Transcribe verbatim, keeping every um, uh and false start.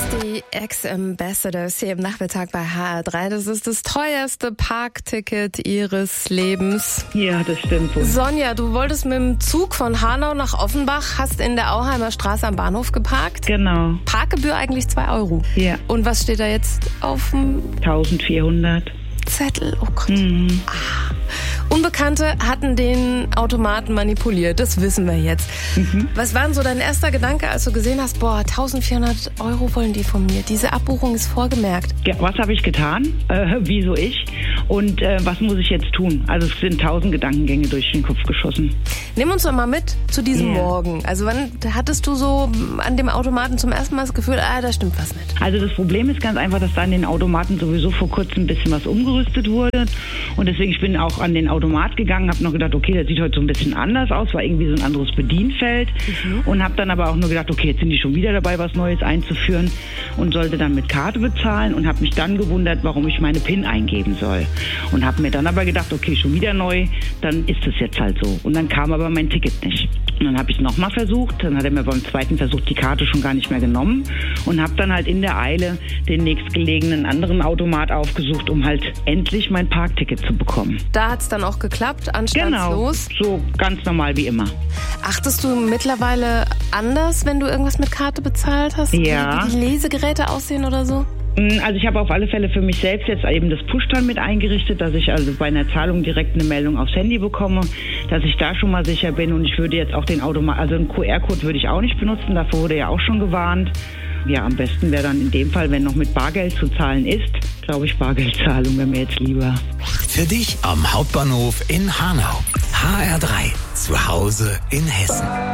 Die Ex-Ambassadors hier im Nachmittag bei H R drei. Das ist das teuerste Parkticket ihres Lebens. Ja, das stimmt wohl. Sonja, du wolltest mit dem Zug von Hanau nach Offenbach, hast in der Auheimer Straße am Bahnhof geparkt. Genau. Parkgebühr eigentlich zwei Euro. Ja. Und was steht da jetzt auf dem eintausendvierhundert. Zettel? Oh Gott. Mhm. Ah. Unbekannte hatten den Automaten manipuliert, das wissen wir jetzt. Mhm. Was war denn so dein erster Gedanke, als du gesehen hast, boah, eintausendvierhundert Euro wollen die von mir, diese Abbuchung ist vorgemerkt? Ja, was habe ich getan? Äh, wieso ich? Und äh, was muss ich jetzt tun? Also es sind tausend Gedankengänge durch den Kopf geschossen. Nimm uns doch mal mit zu diesem yeah. Morgen. Also wann hattest du so an dem Automaten zum ersten Mal das Gefühl, ah, da stimmt was nicht? Also das Problem ist ganz einfach, dass da an den Automaten sowieso vor kurzem ein bisschen was umgerüstet wurde. Und deswegen, ich bin auch an den Automat gegangen, habe noch gedacht, okay, das sieht heute so ein bisschen anders aus, war irgendwie so ein anderes Bedienfeld. Mhm. Und habe dann aber auch nur gedacht, okay, jetzt sind die schon wieder dabei, was Neues einzuführen und sollte dann mit Karte bezahlen und habe mich dann gewundert, warum ich meine PIN eingeben soll. Und habe mir dann aber gedacht, okay, schon wieder neu, dann ist es jetzt halt so. Und dann kam aber mein Ticket nicht. Und dann habe ich es nochmal versucht, dann hat er mir beim zweiten Versuch die Karte schon gar nicht mehr genommen und habe dann halt in der Eile den nächstgelegenen anderen Automat aufgesucht, um halt endlich mein Parkticket zu bekommen. Da hat es dann auch geklappt, anstandslos? Genau, so ganz normal wie immer. Achtest du mittlerweile anders, wenn du irgendwas mit Karte bezahlt hast? Ja. Wie die Lesegeräte aussehen oder so? Also ich habe auf alle Fälle für mich selbst jetzt eben das Push-Dann mit eingerichtet, dass ich also bei einer Zahlung direkt eine Meldung aufs Handy bekomme, dass ich da schon mal sicher bin und ich würde jetzt auch den Automat, also einen Q R-Code würde ich auch nicht benutzen, davor wurde ja auch schon gewarnt. Ja, am besten wäre dann in dem Fall, wenn noch mit Bargeld zu zahlen ist, glaube ich, Bargeldzahlung wäre mir jetzt lieber. Für dich am Hauptbahnhof in Hanau. H R drei, zu Hause in Hessen.